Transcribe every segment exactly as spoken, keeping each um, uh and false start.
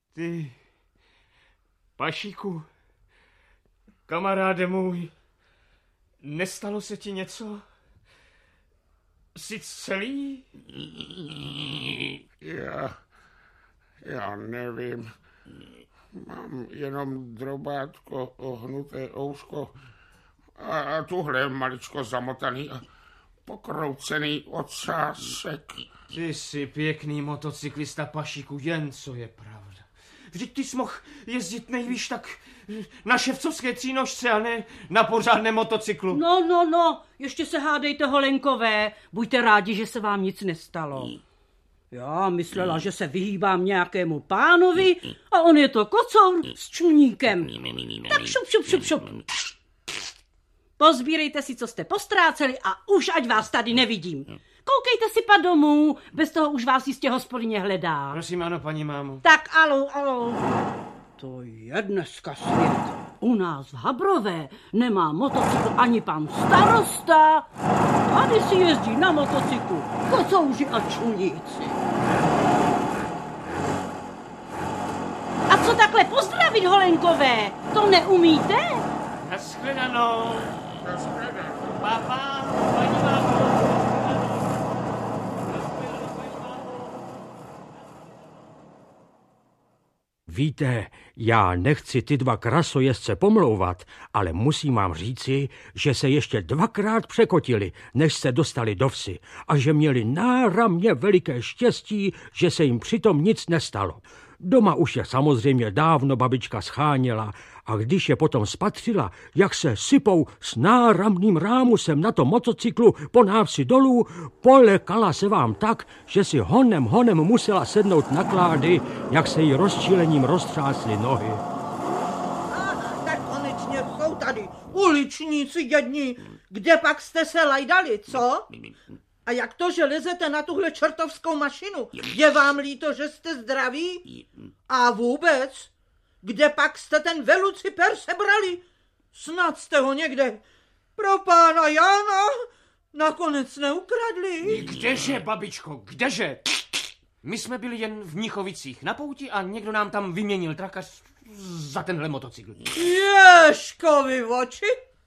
Ty, Pašíku, kamaráde můj, nestalo se ti něco? Jsi celý? Já, já nevím. Mám jenom drobátko, ohnuté ouško a, a tuhle maličko zamotaný a pokroucený ocásek. Ty jsi pěkný motocyklista, Pašíku, jen co je pravda. Vždyť ty jsi mohl jezdit nejvíš tak na ševcovské třínožce a ne na pořádném motocyklu. No, no, no, ještě se hádejte, Holenkové. Buďte rádi, že se vám nic nestalo. Já myslela, že se vyhýbám nějakému pánovi a on je to kocour s čuníkem. Tak šup, šup, šup, šup. Pozbírejte si, co jste postráceli a už ať vás tady nevidím. Koukejte si pa domů, bez toho už vás jistě hospodyně hledá. Prosím, ano, paní mámo. Tak alo, alo. To je dneska svět. U nás v Habrové nemá motocykl ani pan starosta. Tady si jezdí na motocyklu kocouři a čuníci. A co takhle pozdravit, Holenkové? To neumíte? Naschledanou. Naschledanou. Papa, paní mámo. Víte, já nechci ty dva krasojezdce pomlouvat, ale musím vám říci, že se ještě dvakrát překotili, než se dostali do vsi a že měli náramně veliké štěstí, že se jim přitom nic nestalo. Doma už je samozřejmě dávno babička scháněla a když je potom spatřila, jak se sypou s náramným rámusem na tom motocyklu po návsi dolů, polekala se vám tak, že si honem honem musela sednout na klády, jak se jí rozčílením roztřásly nohy. Ah, tak konečně jsou tady uličníci jedni. Kde pak jste se lajdali, co? A jak to, že lezete na tuhle čertovskou mašinu? Je vám líto, že jste zdraví? A vůbec? Kde pak jste ten veluciper sebrali? Snad jste ho někde pro pána Jana nakonec neukradli. Kdeže, babičko, kdeže? My jsme byli jen v Mnichovicích na pouti a někdo nám tam vyměnil trakař za tenhle motocykl. Ježkovi oči?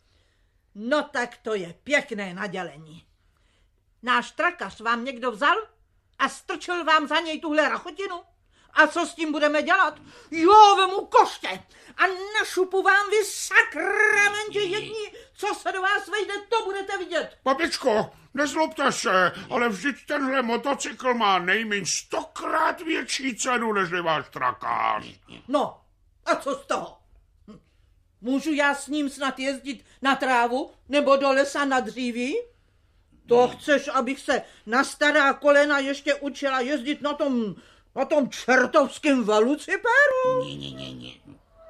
No tak to je pěkné nadělení. Náš trakař vám někdo vzal a strčil vám za něj tuhle rachotinu? A co s tím budeme dělat? Jo, vemu koště a našupu vám vy sakramentě jedni, co se do vás vejde, to budete vidět. Babičko, nezlobte se, ale vždyť tenhle motocykl má nejméně stokrát větší cenu, než je váš trakář. No, a co z toho? Můžu já s ním snad jezdit na trávu nebo do lesa na dříví? To chceš, abych se na stará kolena ještě učila jezdit na tom, na tom čertovském veluciperu? Ne, ne, ne, ne.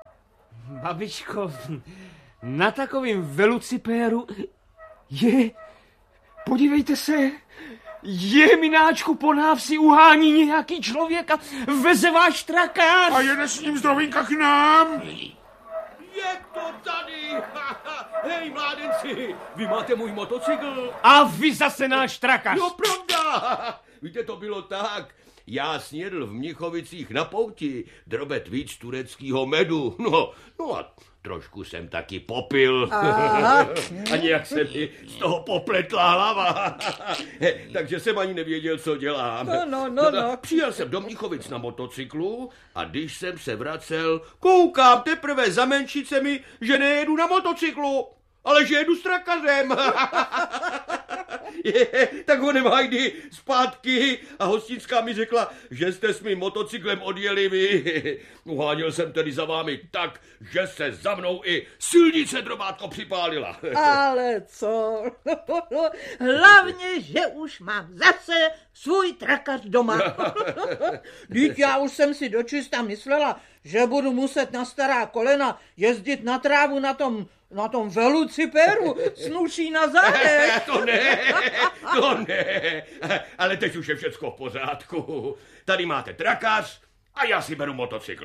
Babičko, na takovým velucipéru je, podívejte se, je, mináčku, po návsi uhání nějaký člověk a veze váš trakář. A jede s ním zdrovinka k nám. Je to tady! Hej, mládenci, vy máte můj motocykl? A vy zase náš trakař. No, pravda! Víte, to bylo tak. Já snědl v Mnichovicích na pouti drobet víc tureckého medu. No, no a trošku jsem taky popil. A nějak se mi z toho popletla hlava. Takže jsem ani nevěděl, co dělám. No, no, no, no. Přijel jsem do Mnichovic na motocyklu a když jsem se vracel, koukám teprve za menšicemi, že nejedu na motocyklu, ale že jedu s trakařem. Je, tak ho nemajdy zpátky a hostinská mi řekla, že jste s mým motocyklem odjeli vy. Uháněl jsem tedy za vámi tak, že se za mnou i silnice drobátko připálila. Ale co? Hlavně, že už mám zase svůj trakař doma. Vždyť já už jsem si dočista myslela, že budu muset na stará kolena jezdit na trávu na tom Na tom veluciperu s nuší na zádech. To ne, to ne. Ale teď už je všecko v pořádku. Tady máte trakář a já si beru motocykl.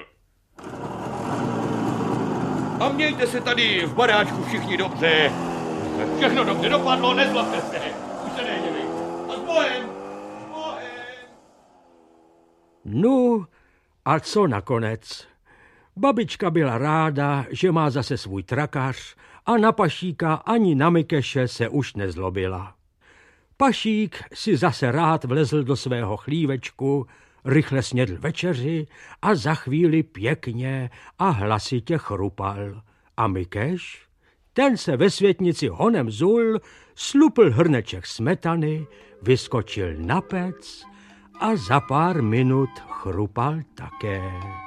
A mějte se tady v baráčku všichni dobře. Všechno dobře dopadlo, nezlobte se. Už se nejděli. A s Bohem, s Bohem. No A co nakonec? Babička byla ráda, že má zase svůj trakař a na Pašíka ani na Mikeše se už nezlobila. Pašík si zase rád vlezl do svého chlívečku, rychle snědl večeři a za chvíli pěkně a hlasitě chrupal. A Mikeš? Ten se ve světnici honem zul, slupl hrneček smetany, vyskočil na pec a za pár minut chrupal také.